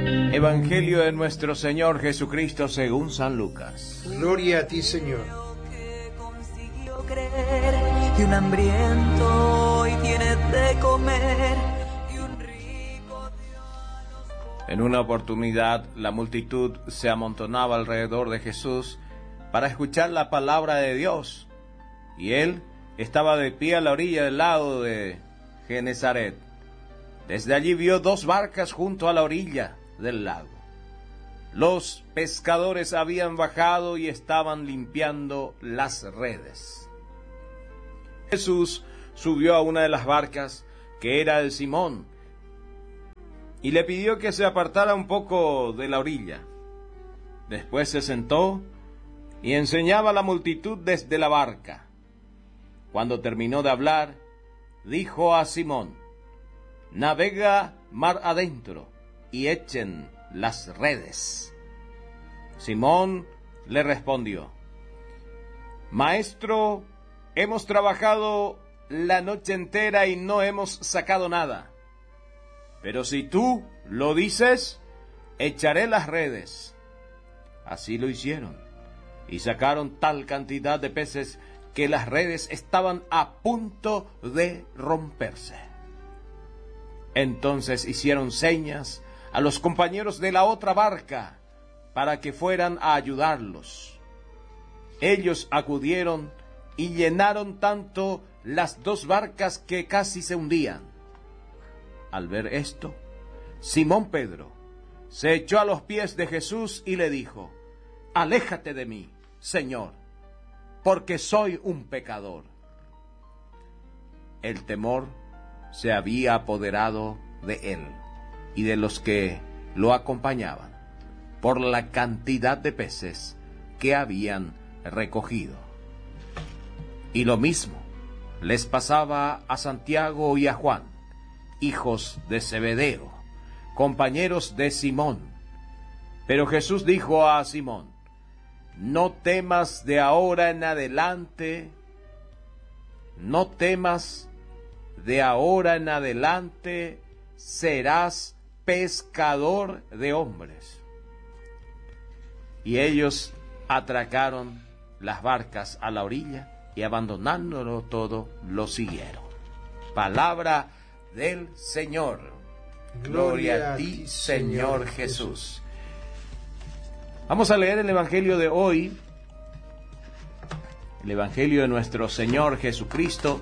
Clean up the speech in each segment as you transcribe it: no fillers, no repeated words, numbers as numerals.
Evangelio de nuestro Señor Jesucristo según San Lucas. Gloria a ti, Señor. Y un hambriento hoy tiene de comer, y un rico dio a los pobres. En una oportunidad, la multitud se amontonaba alrededor de Jesús para escuchar la palabra de Dios, y él estaba de pie a la orilla del lago de Genezaret. Desde allí vio dos barcas junto a la orilla del lago. Los pescadores habían bajado y estaban limpiando las redes. Jesús subió a una de las barcas, que era de Simón, y le pidió que se apartara un poco de la orilla. Después se sentó y enseñaba a la multitud desde la barca. Cuando terminó de hablar, dijo a Simón: «Navega mar adentro y echen las redes». Simón le respondió: «Maestro, hemos trabajado la noche entera y no hemos sacado nada. Pero si tú lo dices, echaré las redes». Así lo hicieron, y sacaron tal cantidad de peces que las redes estaban a punto de romperse. Entonces hicieron señas a los compañeros de la otra barca para que fueran a ayudarlos. Ellos acudieron y llenaron tanto las dos barcas que casi se hundían. Al ver esto, Simón Pedro se echó a los pies de Jesús y le dijo: «Aléjate de mí, Señor, porque soy un pecador». El temor se había apoderado de él y de los que lo acompañaban, por la cantidad de peces que habían recogido. Y lo mismo les pasaba a Santiago y a Juan, hijos de Zebedeo, compañeros de Simón. Pero Jesús dijo a Simón: «No temas de ahora en adelante, no temas de ahora en adelante, serás pescador de hombres». Y ellos atracaron las barcas a la orilla y abandonándolo todo, lo siguieron. Palabra del Señor. Gloria a ti, Señor Jesús. Vamos a leer el Evangelio de hoy, el Evangelio de nuestro Señor Jesucristo,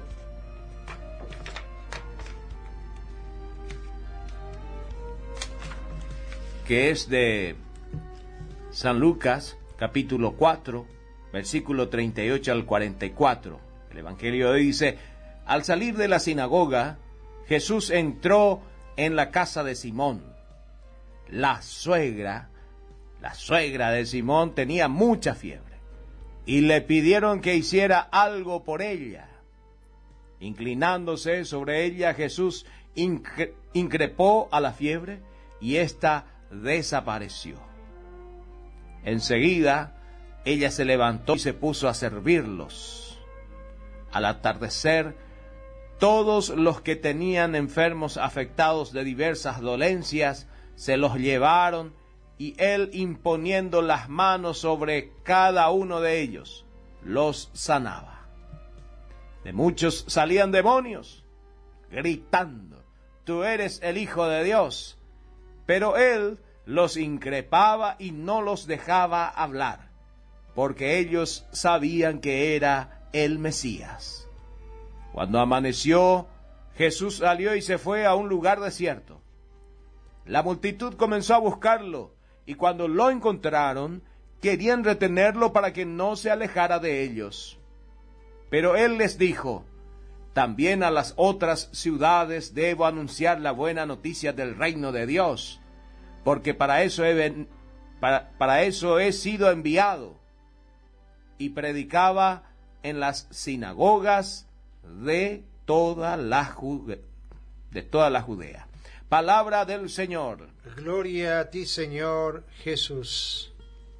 que es de San Lucas, capítulo 4, versículo 38 al 44. El Evangelio de hoy dice: «Al salir de la sinagoga, Jesús entró en la casa de Simón. La suegra de Simón tenía mucha fiebre, y le pidieron que hiciera algo por ella. Inclinándose sobre ella, Jesús increpó a la fiebre, y ésta desapareció. Enseguida, ella se levantó y se puso a servirlos. Al atardecer, todos los que tenían enfermos afectados de diversas dolencias se los llevaron, y él, imponiendo las manos sobre cada uno de ellos, los sanaba. De muchos salían demonios, gritando: «Tú eres el Hijo de Dios». Pero él los increpaba y no los dejaba hablar, porque ellos sabían que era el Mesías. Cuando amaneció, Jesús salió y se fue a un lugar desierto. La multitud comenzó a buscarlo, y cuando lo encontraron, querían retenerlo para que no se alejara de ellos. Pero él les dijo: «También a las otras ciudades debo anunciar la buena noticia del reino de Dios, porque para eso he sido enviado». Y predicaba en las sinagogas de toda la Judea. Palabra del Señor. Gloria a ti, Señor Jesús.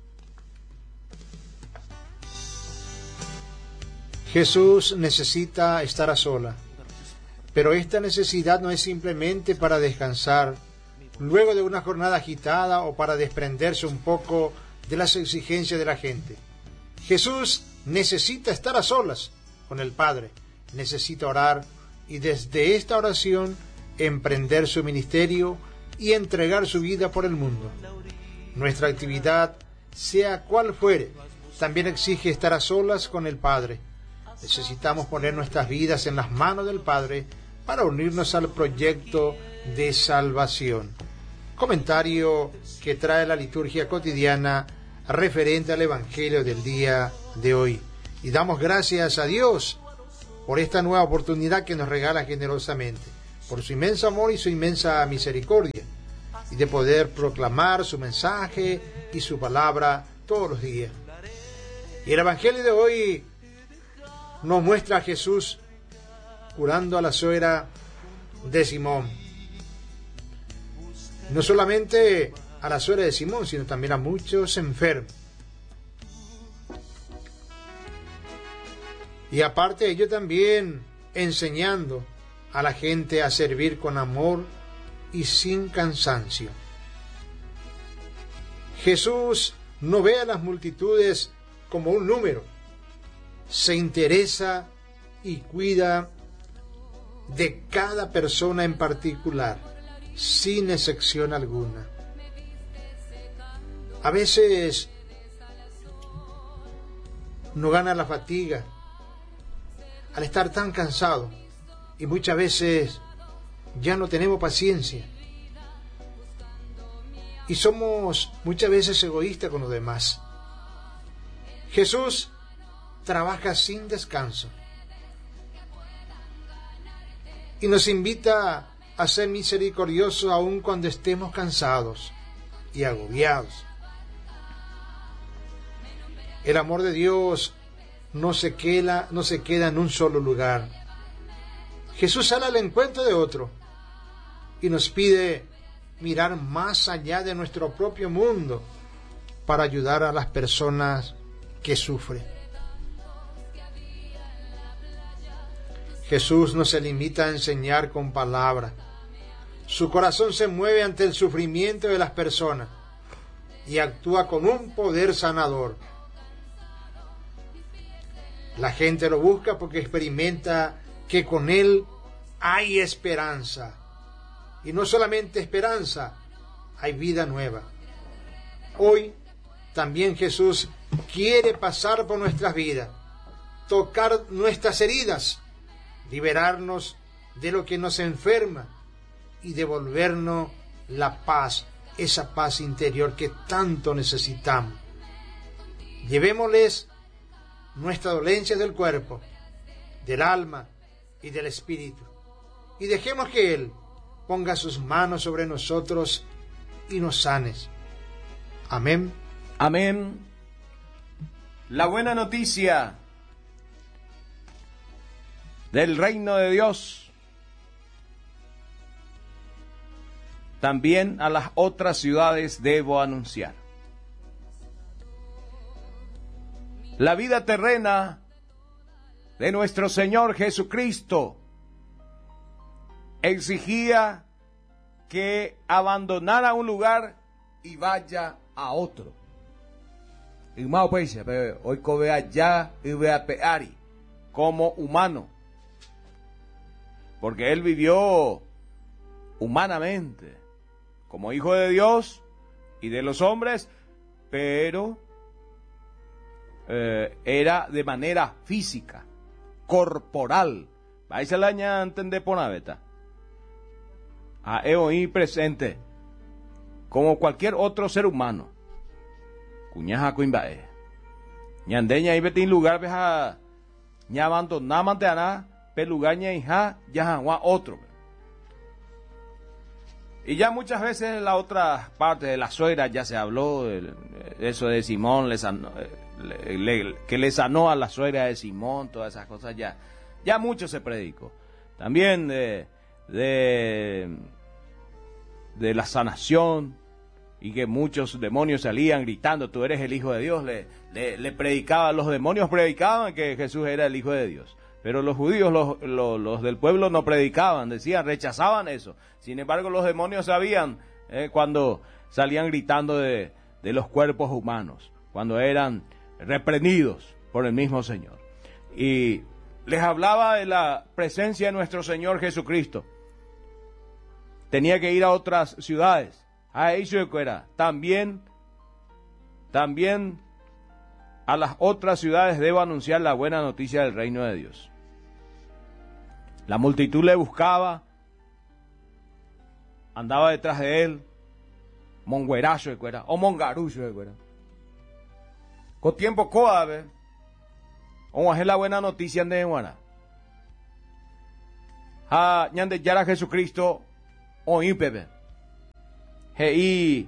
Jesús necesita estar a sola, pero esta necesidad no es simplemente para descansar, luego de una jornada agitada o para desprenderse un poco de las exigencias de la gente. Jesús necesita estar a solas con el Padre, necesita orar y desde esta oración emprender su ministerio y entregar su vida por el mundo. Nuestra actividad, sea cual fuere, también exige estar a solas con el Padre. Necesitamos poner nuestras vidas en las manos del Padre para unirnos al proyecto de salvación. Comentario que trae la liturgia cotidiana referente al Evangelio del día de hoy. Y damos gracias a Dios por esta nueva oportunidad que nos regala generosamente, por su inmenso amor y su inmensa misericordia, y de poder proclamar su mensaje y su palabra todos los días. Y el Evangelio de hoy nos muestra a Jesús curando a la suegra de Simón. No solamente a la suegra de Simón, sino también a muchos enfermos. Y aparte de ello también enseñando a la gente a servir con amor y sin cansancio. Jesús no ve a las multitudes como un número, se interesa y cuida de cada persona en particular, sin excepción alguna. A veces nos gana la fatiga al estar tan cansado y muchas veces ya no tenemos paciencia y somos muchas veces egoístas con los demás. Jesús trabaja sin descanso y nos invita a ser misericordiosos aun cuando estemos cansados y agobiados. El amor de Dios no se queda en un solo lugar. Jesús sale al encuentro de otro y nos pide mirar más allá de nuestro propio mundo para ayudar a las personas que sufren. Jesús no se limita a enseñar con palabras. Su corazón se mueve ante el sufrimiento de las personas y actúa con un poder sanador. La gente lo busca porque experimenta que con Él hay esperanza. Y no solamente esperanza, hay vida nueva. Hoy también Jesús quiere pasar por nuestras vidas, tocar nuestras heridas, liberarnos de lo que nos enferma y devolvernos la paz, esa paz interior que tanto necesitamos. Llevémosles nuestra dolencia del cuerpo, del alma y del espíritu, y dejemos que Él ponga sus manos sobre nosotros y nos sanes. Amén. Amén. La buena noticia del reino de Dios también a las otras ciudades debo anunciar. La vida terrena de nuestro Señor Jesucristo exigía que abandonara un lugar y vaya a otro. Y más pues, hoy vea allá y vea peari como humano, porque él vivió humanamente como hijo de Dios y de los hombres, pero era de manera física, corporal. Vais a la ña entender por naveta. A hoy presente como cualquier otro ser humano. Cuñaja cuimbae. Ñandeña y betín lugar veja ña abandonar manteana pe lugar ña hija ya otro. Y ya muchas veces en la otra parte de la suegra ya se habló eso de Simón que le sanó a la suegra de Simón, todas esas cosas ya mucho se predicó. También de la sanación y que muchos demonios salían gritando, tú eres el Hijo de Dios, le predicaban, los demonios predicaban que Jesús era el Hijo de Dios. Pero los judíos, los del pueblo no predicaban, decían, rechazaban eso. Sin embargo, los demonios sabían cuando salían gritando de los cuerpos humanos, cuando eran reprendidos por el mismo Señor. Y les hablaba de la presencia de nuestro Señor Jesucristo. Tenía que ir a otras ciudades. A eso era. También a las otras ciudades debo anunciar la buena noticia del reino de Dios. La multitud le buscaba, andaba detrás de él, monguerazo de o mongarucho de con tiempo coabe, vamos a hacer la buena noticia de Guara. Ha ñande yara Jesucristo o impebe. Hei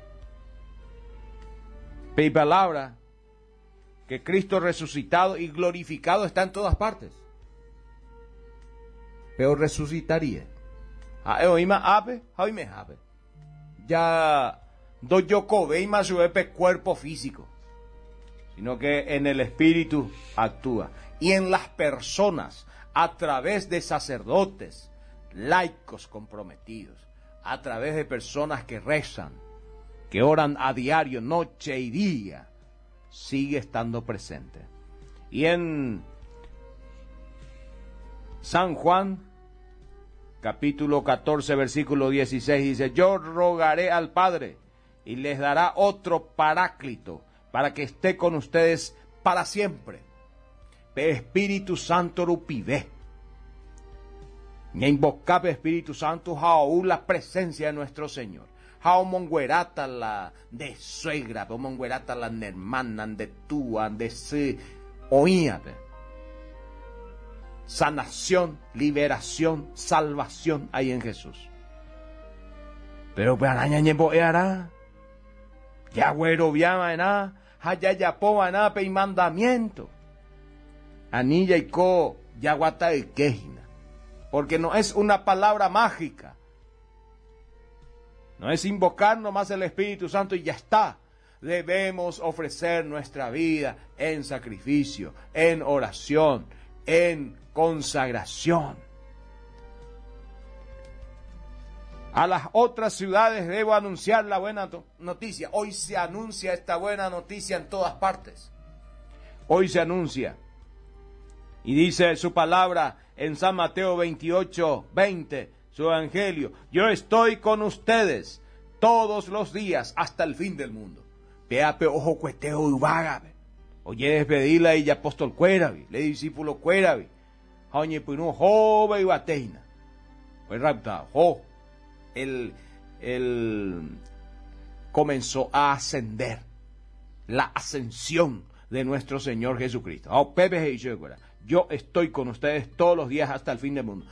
pe palabra que Cristo resucitado y glorificado está en todas partes. Pero resucitaría. Ya do yo cobe más su cuerpo físico, sino que en el espíritu actúa. Y en las personas, a través de sacerdotes, laicos comprometidos, a través de personas que rezan, que oran a diario, noche y día, sigue estando presente. Y en San Juan, capítulo 14, versículo 16, dice: yo rogaré al Padre y les dará otro paráclito para que esté con ustedes para siempre. Espíritu Santo rupivé. Y invocar Espíritu Santo aún la presencia de nuestro Señor. Hao monguerata la de suegra, monguerata la hermana, de tú, de se oía. Sanación, liberación, salvación hay en Jesús. Pero pues araña ñembo hará. Ya güero viama na, haya ya po na pe mandamiento. Anilla y co ya guata el quejina. Porque no es una palabra mágica. No es invocar nomás el Espíritu Santo y ya está. Debemos ofrecer nuestra vida en sacrificio, en oración, en consagración. A las otras ciudades debo anunciar la buena noticia. Hoy se anuncia esta buena noticia en todas partes. Hoy se anuncia. Y dice su palabra en San Mateo 28, 20, su evangelio: yo estoy con ustedes todos los días hasta el fin del mundo. Peape ojo cueteo y vaga. Oye despedirla y apóstol cueravi, le discípulo cueravi. Oye pues no jove y bateina. Pues rapta, él comenzó a ascender, la ascensión de nuestro Señor Jesucristo. Yo estoy con ustedes todos los días hasta el fin del mundo.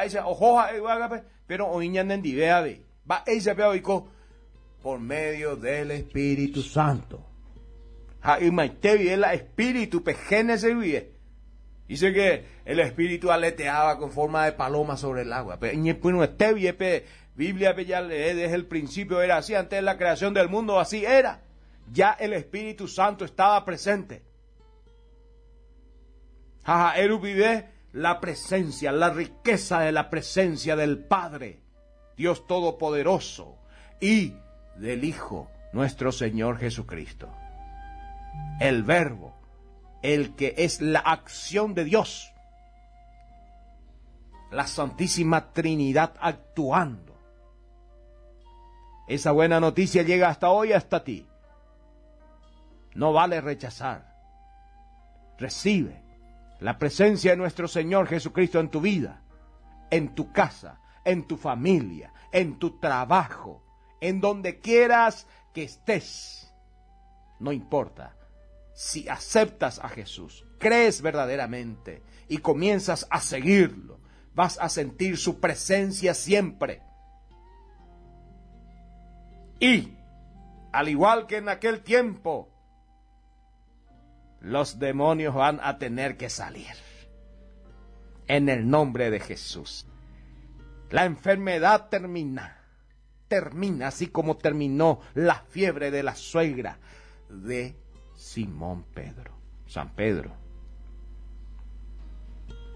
Pero va por medio del Espíritu Santo. El Espíritu dice que el Espíritu aleteaba con forma de paloma sobre el agua. Biblia ya desde el principio era así, antes de la creación del mundo así era. Ya el Espíritu Santo estaba presente. Él vive la presencia, la riqueza de la presencia del Padre, Dios Todopoderoso, y del Hijo, nuestro Señor Jesucristo. El Verbo, el que es la acción de Dios, la Santísima Trinidad actuando. Esa buena noticia llega hasta hoy, hasta ti. No vale rechazar. Recibe la presencia de nuestro Señor Jesucristo en tu vida, en tu casa, en tu familia, en tu trabajo, en donde quieras que estés. No importa. Si aceptas a Jesús, crees verdaderamente y comienzas a seguirlo, vas a sentir su presencia siempre. Y, al igual que en aquel tiempo, los demonios van a tener que salir. En el nombre de Jesús. La enfermedad termina así como terminó la fiebre de la suegra de Simón Pedro, San Pedro.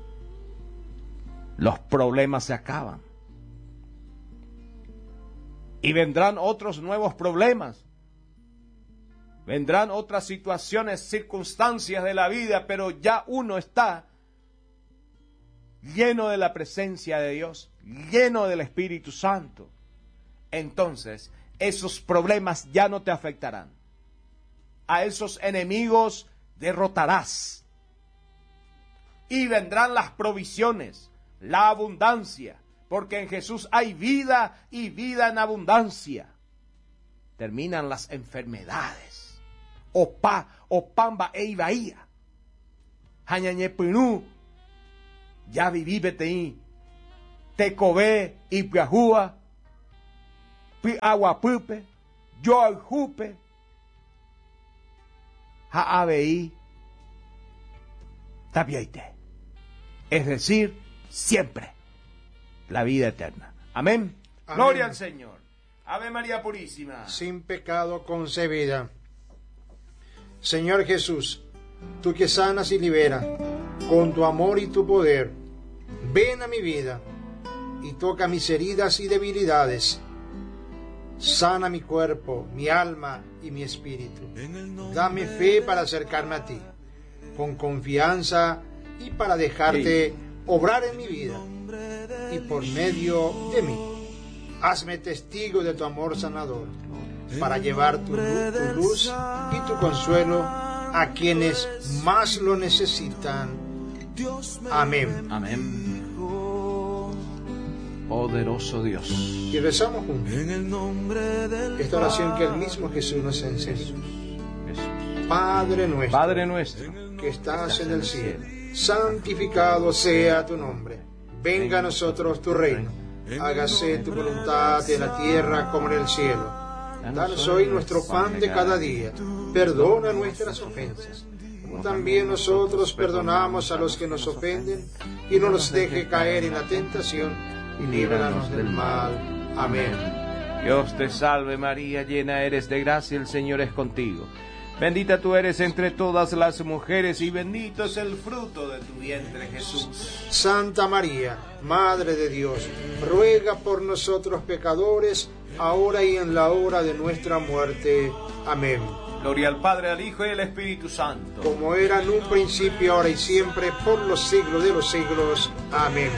Los problemas se acaban. Y vendrán otros nuevos problemas. Vendrán otras situaciones, circunstancias de la vida, pero ya uno está lleno de la presencia de Dios, lleno del Espíritu Santo. Entonces, esos problemas ya no te afectarán. A esos enemigos derrotarás. Y vendrán las provisiones, la abundancia, porque en Jesús hay vida y vida en abundancia. Terminan las enfermedades. Opamba e Ibaía. Hañañepinú. Ya viví beteí. Tecobé y Piajúa. Pi Aguapupe. Yojupe. Jaabeí. Tabiaite. Es decir, siempre. La vida eterna. Amén. Amén. Gloria al Señor. Ave María Purísima. Sin pecado concebida. Señor Jesús, tú que sanas y liberas, con tu amor y tu poder, ven a mi vida y toca mis heridas y debilidades. Sana mi cuerpo, mi alma y mi espíritu. Dame fe para acercarme a ti, con confianza y para dejarte obrar en mi vida. Y por medio de mí, hazme testigo de tu amor sanador, para llevar tu luz y tu consuelo a quienes más lo necesitan. Amén. Amén. Poderoso Dios. Y rezamos juntos esta oración que el mismo Jesús nos enseñó. Jesús. Padre nuestro, que estás en el cielo, santificado sea tu nombre. Venga a nosotros tu reino. Hágase tu voluntad en la tierra como en el cielo. Danos hoy nuestro pan de cada día. Perdona nuestras ofensas, como también nosotros perdonamos a los que nos ofenden. Y no nos deje caer en la tentación, y líbranos del mal. Amén. Dios te salve María, llena eres de gracia, el Señor es contigo. Bendita tú eres entre todas las mujeres, y bendito es el fruto de tu vientre, Jesús. Santa María, Madre de Dios, ruega por nosotros pecadores, ahora y en la hora de nuestra muerte. Amén. Gloria al Padre, al Hijo y al Espíritu Santo. Como era en un principio, ahora y siempre, por los siglos de los siglos. Amén.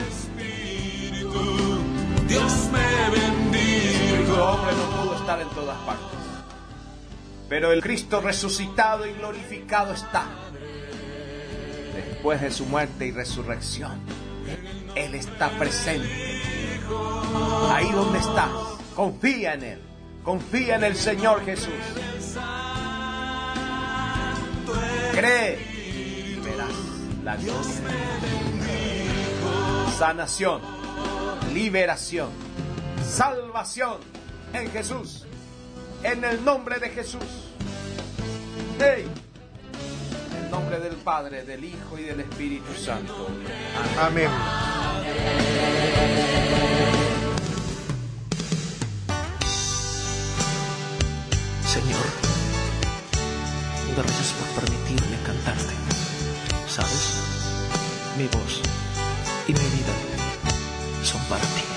Dios me bendiga. El hombre no pudo estar en todas partes, pero el Cristo resucitado y glorificado está. Después de su muerte y resurrección, Él está presente. Ahí donde estás, confía en Él. Confía en el Señor Jesús. Cree y verás la gloria. Sanación, liberación, salvación en Jesús. En el nombre de Jesús. ¡Hey! En el nombre del Padre, del Hijo y del Espíritu Santo. Amén. Señor, gracias por permitirme cantarte. ¿Sabes? Mi voz y mi vida son para ti.